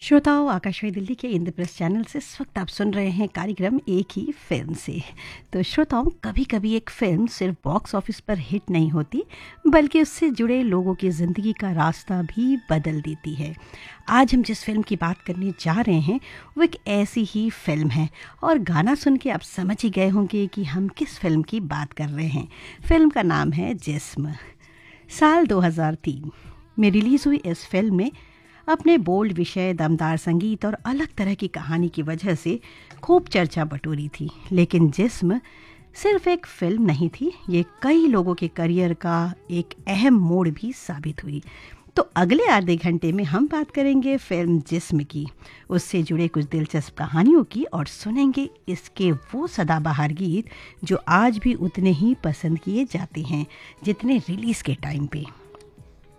श्रोताओं, आकाशवाणी दिल्ली के इंद्रप्रस्थ चैनल से इस वक्त आप सुन रहे हैं कार्यक्रम एक ही फिल्म से। तो श्रोताओं, कभी कभी एक फिल्म सिर्फ बॉक्स ऑफिस पर हिट नहीं होती, बल्कि उससे जुड़े लोगों की ज़िंदगी का रास्ता भी बदल देती है। आज हम जिस फिल्म की बात करने जा रहे हैं वो एक ऐसी ही फिल्म है, और गाना सुन के आप समझ ही गए होंगे कि हम किस फिल्म की बात कर रहे हैं। फिल्म का नाम है जिस्म। साल 2003 में रिलीज़ हुई इस फिल्म में अपने बोल्ड विषय, दमदार संगीत और अलग तरह की कहानी की वजह से खूब चर्चा बटोरी थी। लेकिन जिस्म सिर्फ एक फिल्म नहीं थी, ये कई लोगों के करियर का एक अहम मोड़ भी साबित हुई। तो अगले आधे घंटे में हम बात करेंगे फिल्म जिस्म की, उससे जुड़े कुछ दिलचस्प कहानियों की, और सुनेंगे इसके वो सदाबहार गीत जो आज भी उतने ही पसंद किए जाते हैं जितने रिलीज़ के टाइम पे।